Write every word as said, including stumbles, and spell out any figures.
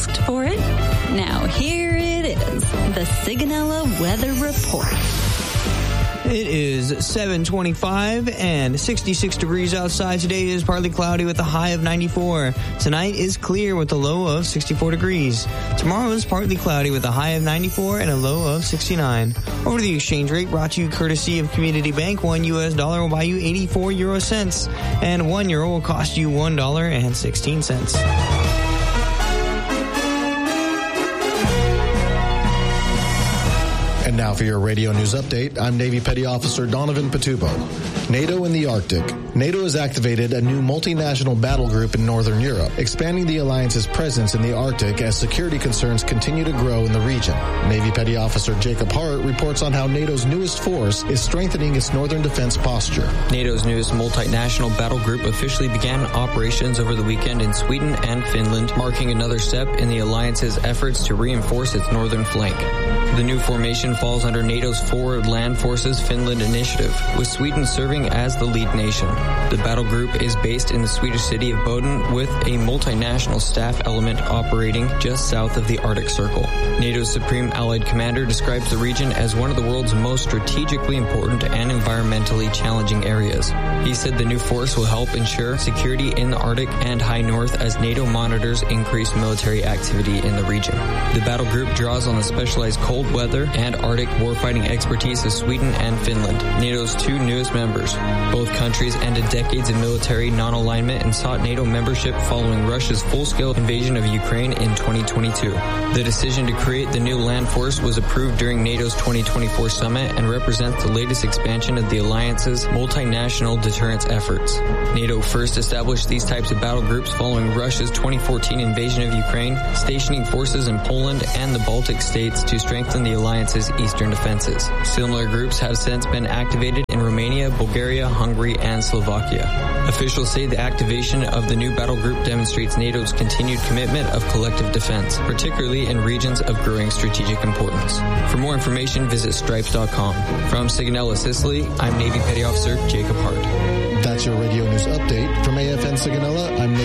asked for it. Now here it is, the Sigonella Weather Report. It is seven twenty-five and sixty-six degrees outside. Today is partly cloudy with a high of ninety-four. Tonight is clear with a low of sixty-four degrees. Tomorrow is partly cloudy with a high of ninety-four and a low of sixty-nine. Over the exchange rate brought to you courtesy of Community Bank. One U S dollar will buy you eighty-four euro cents, and one euro will cost you one dollar and sixteen cents. And now for your radio news update, I'm Navy Petty Officer Donovan Patubo. NATO in the Arctic. NATO has activated a new multinational battle group in Northern Europe, expanding the alliance's presence in the Arctic as security concerns continue to grow in the region. Navy Petty Officer Jacob Hart reports on how NATO's newest force is strengthening its northern defense posture. NATO's newest multinational battle group officially began operations over the weekend in Sweden and Finland, marking another step in the alliance's efforts to reinforce its northern flank. The new formation falls under NATO's Forward Land Forces Finland initiative, with Sweden serving as the lead nation. The battle group is based in the Swedish city of Boden, with a multinational staff element operating just south of the Arctic Circle. NATO's Supreme Allied Commander describes the region as one of the world's most strategically important and environmentally challenging areas. He said the new force will help ensure security in the Arctic and High North as NATO monitors increased military activity in the region. The battle group draws on the specialized cold weather and Arctic warfighting expertise of Sweden and Finland, NATO's two newest members. Both countries ended decades of military non-alignment and sought NATO membership following Russia's full-scale invasion of Ukraine in twenty twenty-two. The decision to create the new land force was approved during NATO's twenty twenty-four summit and represents the latest expansion of the alliance's multinational deterrence efforts. NATO first established these types of battle groups following Russia's twenty fourteen invasion of Ukraine, stationing forces in Poland and the Baltic states to strengthen the alliance's eastern defenses. Similar groups have since been activated in Romania, Bulgaria, Hungary, and Slovakia. Officials say the activation of the new battle group demonstrates NATO's continued commitment of collective defense, particularly in regions of growing strategic importance. For more information, visit stripes dot com. From Sigonella, Sicily, I'm Navy Petty Officer Jacob Hart. That's your radio news update. From A F N Sigonella, I'm Navy